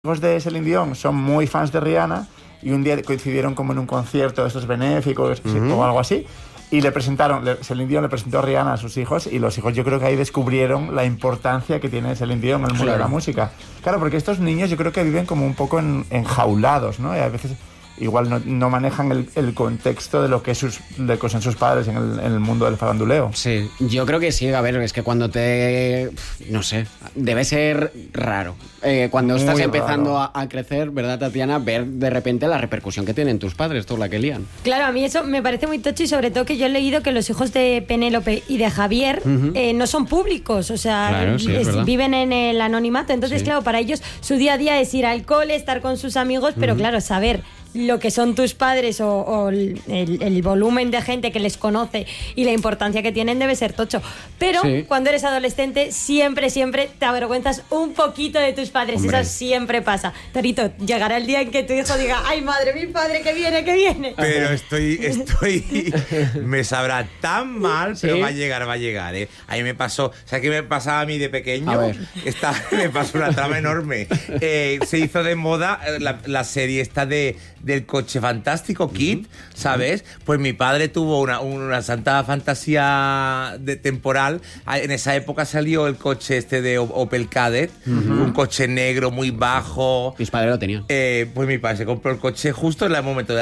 Los hijos de Celine Dion son muy fans de Rihanna y un día coincidieron como en un concierto de estos benéficos o algo así, y Celine Dion le presentó a Rihanna a sus hijos, y los hijos yo creo que ahí descubrieron la importancia que tiene Celine Dion en el mundo de la música. Claro, porque estos niños yo creo que viven como un poco enjaulados, ¿no? Y a veces igual no manejan el contexto de lo que son sus padres en el mundo del faranduleo. Sí, yo creo que sí. A ver, es que cuando no sé, debe ser raro. Cuando estás empezando a crecer, ¿verdad, Tatiana? Ver de repente la repercusión que tienen tus padres, toda la que lían. Claro, a mí eso me parece muy tocho, y sobre todo que yo he leído que los hijos de Penélope y de Javier no son públicos, o sea, claro, sí, viven en el anonimato. Entonces, sí, claro, para ellos su día a día es ir al cole, estar con sus amigos, pero claro, saber lo que son tus padres o el volumen de gente que les conoce y la importancia que tienen debe ser tocho. Pero cuando eres adolescente siempre te avergüenzas un poquito de tus padres. Hombre. Eso siempre pasa. Torito, llegará el día en que tu hijo diga: ¡ay, madre, mi padre, que viene! Pero estoy me sabrá tan mal, pero va a llegar, ¿eh? A mí me pasó, ¿sabes qué me pasaba a mí de pequeño? A ver. Me pasó una trama enorme. Se hizo de moda la serie esta del coche fantástico, Kid, ¿sabes? Pues mi padre tuvo una santa fantasía temporal. En esa época salió el coche este de Opel Kadett, un coche negro muy bajo. Mis padres lo tenían. Pues mi padre se compró el coche justo en el momento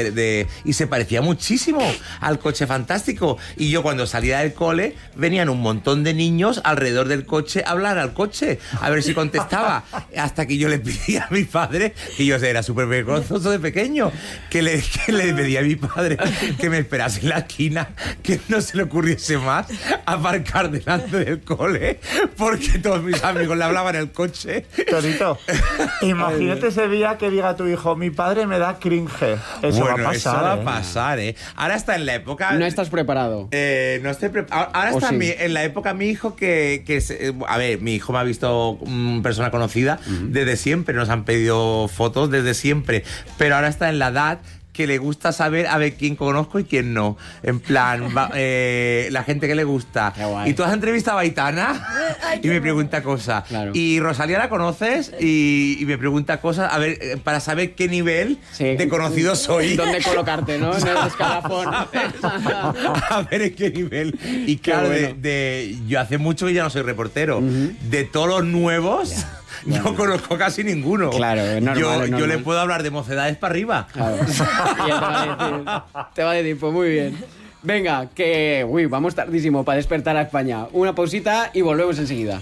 y se parecía muchísimo al coche fantástico. Y yo, cuando salía del cole, venían un montón de niños alrededor del coche a hablar al coche, a ver si contestaba. Hasta que yo le pedí a mi padre, que yo era súper vergonzoso de pequeño, que le pedí a mi padre que me esperase en la esquina, que no se le ocurriese más aparcar delante del cole, porque todos mis amigos le hablaban en el coche. Torito, imagínate ese día que diga tu hijo: mi padre me da cringe. Eso va a pasar. Eso va a pasar, ¿eh? Ahora está en la época... No estás preparado. No estoy preparado. Ahora está en la época mi hijo a ver, mi hijo me ha visto persona conocida desde siempre, nos han pedido fotos desde siempre, pero ahora está en la edad que le gusta saber a ver quién conozco y quién no. En plan, la gente que le gusta. Y tú has entrevistado a Aitana y me pregunta cosas. Claro. Y Rosalía la conoces y me pregunta cosas, a ver, para saber qué nivel de conocido soy. ¿Dónde colocarte, no? En el escalafón. A ver en qué nivel. Y claro, yo hace mucho que ya no soy reportero. De todos los nuevos... No conozco casi ninguno. Claro, es normal. Yo le puedo hablar de mocedades para arriba. Claro. Y te va a decir, pues muy bien. Venga, que vamos tardísimo para despertar a España. Una pausita y volvemos enseguida.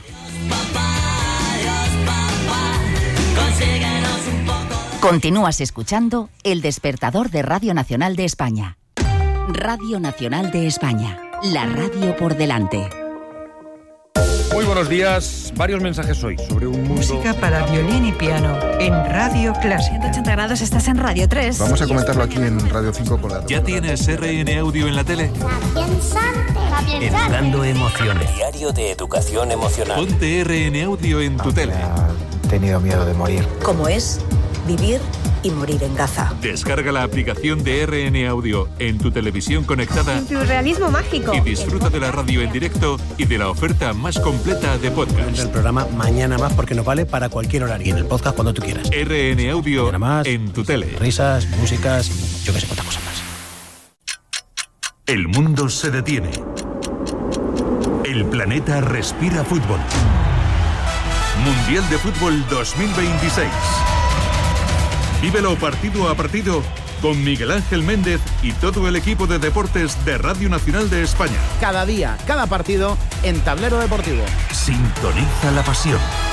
Continúas escuchando El Despertador de Radio Nacional de España. Radio Nacional de España, la radio por delante. Muy buenos días. Varios mensajes hoy sobre un mundo... Música para violín y piano en Radio Clásica. 180 grados, estás en Radio 3. Vamos a comentarlo aquí en Radio 5 con la... ¿Ya tienes RN Audio en la tele? Educando emociones. Diario de educación emocional. Ponte RN Audio en tu tele. He tenido miedo de morir. ¿Cómo es vivir y morir en Gaza? Descarga la aplicación de RN Audio en tu televisión conectada. En tu realismo mágico. Y disfruta de la radio en directo y de la oferta más completa de podcast. El programa Mañana Más, porque nos vale para cualquier horario. Y en el podcast cuando tú quieras. RN Audio más, en tu tele. Risas, músicas y yo que sé cuántas cosas más. El mundo se detiene. El planeta respira fútbol. Mundial de Fútbol 2026. Vívelo partido a partido con Miguel Ángel Méndez y todo el equipo de deportes de Radio Nacional de España. Cada día, cada partido en Tablero Deportivo. Sintoniza la pasión.